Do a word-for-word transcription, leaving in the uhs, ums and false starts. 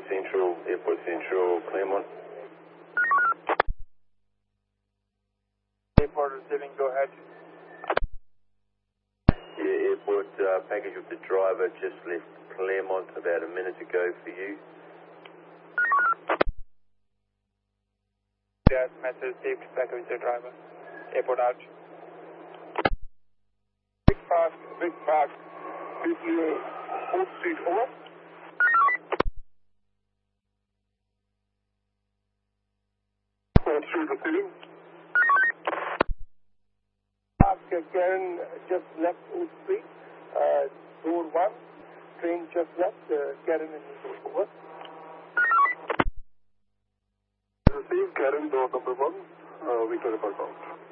Central, Airport Central, Claremont. Airport receiving, go ahead. Yeah, airport uh, package with the driver just left Claremont about a minute ago for you. Yes, message received, package with the driver. Airport out. Big fast, big fast. Please clear fourth Street, over. fourth Street receiving. Ask Karen just left fourth Street, uh, door one. Train just left, uh, Karen and over. Receive Karen, door number one, uh, Victoria Park out.